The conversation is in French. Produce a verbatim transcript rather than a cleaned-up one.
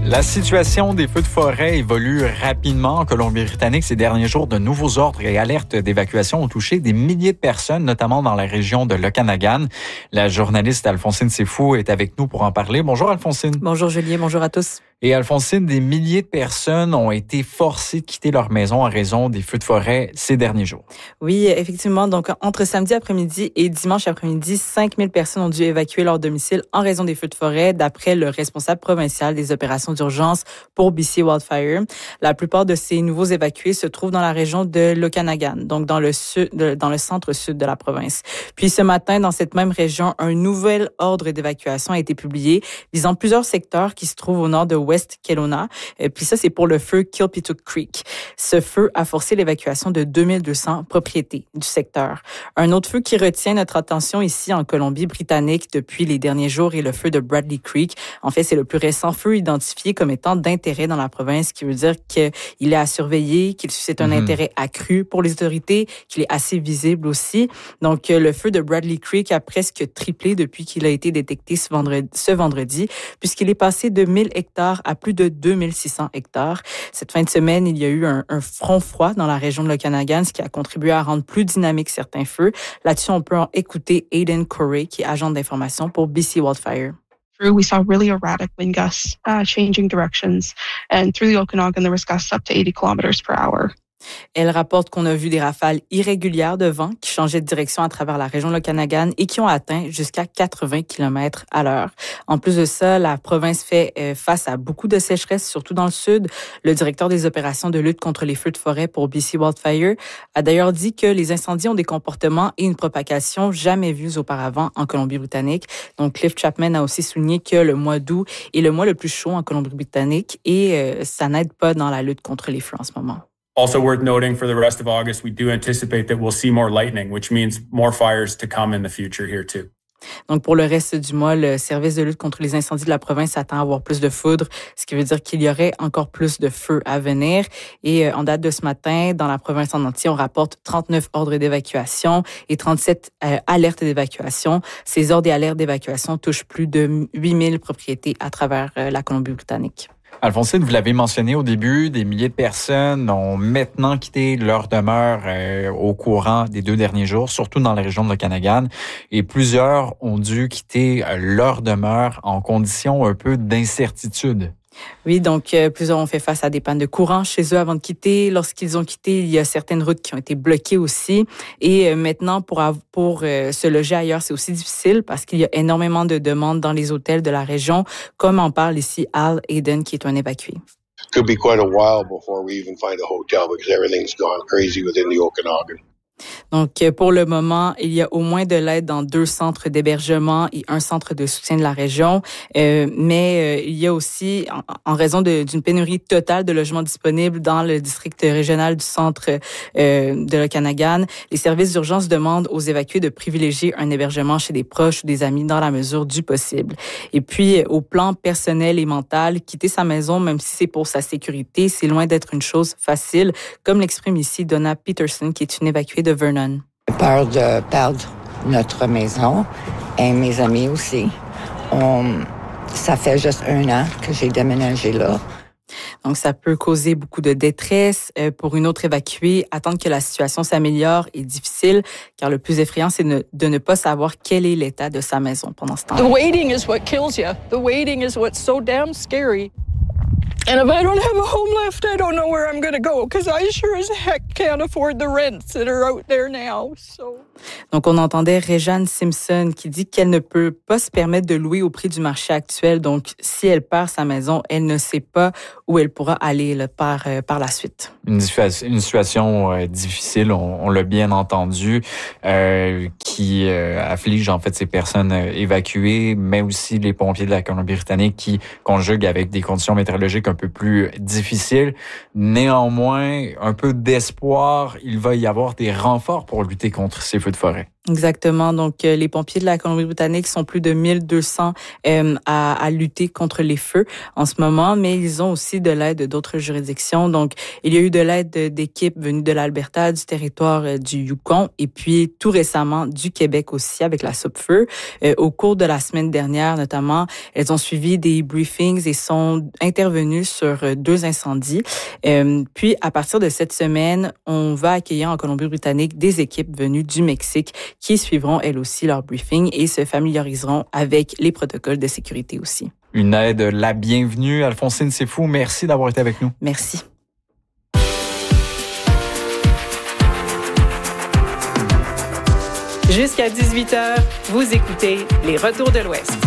La situation des feux de forêt évolue rapidement en Colombie-Britannique. Ces derniers jours, de nouveaux ordres et alertes d'évacuation ont touché des milliers de personnes, notamment dans la région de l'Okanagan. La journaliste Alphonsine Seyfou est avec nous pour en parler. Bonjour Alphonsine. Bonjour Julien, bonjour à tous. Et Alphonsine, des milliers de personnes ont été forcées de quitter leur maison en raison des feux de forêt ces derniers jours. Oui, effectivement. Donc, entre samedi après-midi et dimanche après-midi, cinq mille personnes ont dû évacuer leur domicile en raison des feux de forêt, d'après le responsable provincial des opérations d'urgence pour B C Wildfire. La plupart de ces nouveaux évacués se trouvent dans la région de l'Okanagan, donc dans le sud, dans le centre-sud de la province. Puis ce matin, dans cette même région, un nouvel ordre d'évacuation a été publié visant plusieurs secteurs qui se trouvent au nord de West Kelowna. Et puis ça, c'est pour le feu Kilpituck Creek. Ce feu a forcé l'évacuation de deux mille deux cents propriétés du secteur. Un autre feu qui retient notre attention ici en Colombie-Britannique depuis les derniers jours est le feu de Bradley Creek. En fait, c'est le plus récent feu identifié comme étant d'intérêt dans la province, qui veut dire qu'il est à surveiller, qu'il suscite un mm-hmm. intérêt accru pour les autorités, qu'il est assez visible aussi. Donc, le feu de Bradley Creek a presque triplé depuis qu'il a été détecté ce vendredi, ce vendredi puisqu'il est passé de mille hectares à plus de deux mille six cents hectares. Cette fin de semaine, il y a eu un, un front froid dans la région de l'Okanagan, ce qui a contribué à rendre plus dynamiques certains feux. Là-dessus, on peut écouter Aidan Corey, qui est agent d'information pour B C Wildfire. We saw really erratic wind gusts, uh, changing directions, and through the Okanagan, there was gusts up to eighty kilometers per hour. Elle rapporte qu'on a vu des rafales irrégulières de vent qui changeaient de direction à travers la région de l'Okanagan et qui ont atteint jusqu'à quatre-vingts kilomètres à l'heure. En plus de ça, la province fait face à beaucoup de sécheresse, surtout dans le sud. Le directeur des opérations de lutte contre les feux de forêt pour B C Wildfire a d'ailleurs dit que les incendies ont des comportements et une propagation jamais vus auparavant en Colombie-Britannique. Donc, Cliff Chapman a aussi souligné que le mois d'août est le mois le plus chaud en Colombie-Britannique et euh, ça n'aide pas dans la lutte contre les feux en ce moment. Also worth noting, for the rest of August, we do anticipate that we'll see more lightning, which means more fires to come in the future here too. Donc, pour le reste du mois, le service de lutte contre les incendies de la province attend à avoir plus de foudre, ce qui veut dire qu'il y aurait encore plus de feux à venir. Et euh, en date de ce matin, dans la province en entier, on rapporte trente-neuf ordres d'évacuation et trente-sept euh, alertes d'évacuation. Ces ordres et alertes d'évacuation touchent plus de huit mille propriétés à travers euh, la Colombie-Britannique. Alphonsine, vous l'avez mentionné au début, des milliers de personnes ont maintenant quitté leur demeure euh, au courant des deux derniers jours, surtout dans la région de l'Okanagan, et plusieurs ont dû quitter leur demeure en conditions un peu d'incertitude. Oui, donc euh, plusieurs ont fait face à des pannes de courant chez eux avant de quitter. Lorsqu'ils ont quitté, il y a certaines routes qui ont été bloquées aussi. Et euh, maintenant, pour pour euh, se loger ailleurs, c'est aussi difficile parce qu'il y a énormément de demandes dans les hôtels de la région, comme en parle ici Al Aiden, qui est un évacué. It could be quite a while before we even find a hotel because everything's gone crazy within the Okanagan. Donc, pour le moment, il y a au moins de l'aide dans deux centres d'hébergement et un centre de soutien de la région. Euh, mais euh, il y a aussi, en, en raison de, d'une pénurie totale de logements disponibles dans le district régional du centre euh, de l'Okanagan, les services d'urgence demandent aux évacués de privilégier un hébergement chez des proches ou des amis dans la mesure du possible. Et puis, au plan personnel et mental, quitter sa maison, même si c'est pour sa sécurité, c'est loin d'être une chose facile, comme l'exprime ici Donna Peterson, qui est une évacuée de Vernon. J'ai peur de perdre notre maison et mes amis aussi. On, ça fait juste un an que j'ai déménagé là. Donc, ça peut causer beaucoup de détresse. Euh, pour une autre évacuée, attendre que la situation s'améliore est difficile, car le plus effrayant, c'est ne, de ne pas savoir quel est l'état de sa maison pendant ce temps. The waiting is what kills you. The waiting is what's so damn scary. And if I don't have a home left, I don't know where I'm going to go because I sure as heck can't afford the rents that are out there now. So. Donc, on entendait Réjeanne Simpson qui dit qu'elle ne peut pas se permettre de louer au prix du marché actuel. Donc, si elle perd sa maison, elle ne sait pas où elle pourra aller là, par, euh, par la suite. Une, une situation euh, difficile, on, on l'a bien entendu, euh, qui euh, afflige en fait ces personnes euh, évacuées, mais aussi les pompiers de la Colombie-Britannique qui conjuguent avec des conditions météorologiques un peu plus difficiles. Néanmoins, un peu d'espoir, il va y avoir des renforts pour lutter contre ces feux de forêt. Exactement. Donc, euh, les pompiers de la Colombie-Britannique sont plus de mille deux cents euh, à, à lutter contre les feux en ce moment, mais ils ont aussi de l'aide d'autres juridictions. Donc, il y a eu de l'aide d'équipes venues de l'Alberta, du territoire euh, du Yukon, et puis tout récemment du Québec aussi avec la Sopfeu. Euh, au cours de la semaine dernière, notamment, elles ont suivi des briefings et sont intervenues sur euh, deux incendies. Euh, puis, à partir de cette semaine, on va accueillir en Colombie-Britannique des équipes venues du Mexique qui suivront elles aussi leur briefing et se familiariseront avec les protocoles de sécurité aussi. Une aide la bienvenue. Alphonsine Seyfou, merci d'avoir été avec nous. Merci. Jusqu'à dix-huit heures, vous écoutez Les Retours de l'Ouest.